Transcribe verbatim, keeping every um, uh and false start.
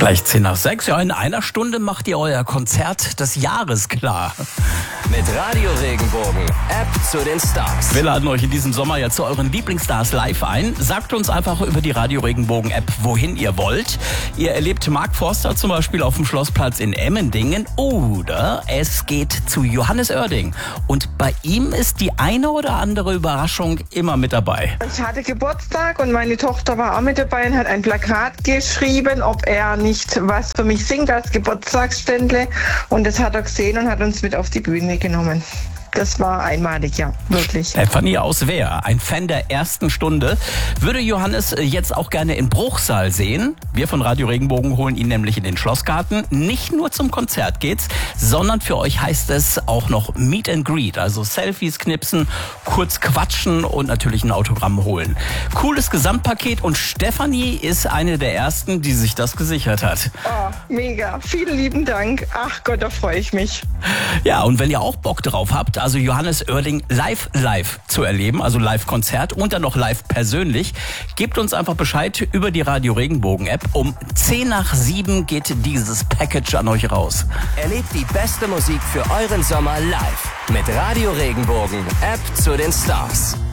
Gleich zehn nach sechs. Ja, in einer Stunde macht ihr euer Konzert des Jahres klar. Mit Radio Regenbogen, App zu den Stars. Wir laden euch in diesem Sommer ja zu euren Lieblingsstars live ein. Sagt uns einfach über die Radio Regenbogen App, wohin ihr wollt. Ihr erlebt Mark Forster zum Beispiel auf dem Schlossplatz in Emmendingen oder es geht zu Johannes Oerding. Und bei ihm ist die eine oder andere Überraschung immer mit dabei. Ich hatte Geburtstag und meine Tochter war auch mit dabei und hat ein Plakat geschrieben, ob er nicht was für mich singt als Geburtstagsständle. Und das hat er gesehen und hat uns mit auf die Bühne genommen. Das war einmalig, ja, wirklich. Stefanie aus Wehr, ein Fan der ersten Stunde, würde Johannes jetzt auch gerne in Bruchsal sehen. Wir von Radio Regenbogen holen ihn nämlich in den Schlossgarten. Nicht nur zum Konzert geht's, sondern für euch heißt es auch noch Meet and Greet, also Selfies knipsen, kurz quatschen und natürlich ein Autogramm holen. Cooles Gesamtpaket und Stefanie ist eine der ersten, die sich das gesichert hat. Oh, mega. Vielen lieben Dank. Ach Gott, da freue ich mich. Ja, und wenn ihr auch Bock drauf habt, also Johannes Oerding live live zu erleben, also Live-Konzert und dann noch live persönlich, gebt uns einfach Bescheid über die Radio Regenbogen App. Um zehn nach sieben geht dieses Package an euch raus. Erlebt die beste Musik für euren Sommer live mit Radio Regenbogen, App zu den Stars.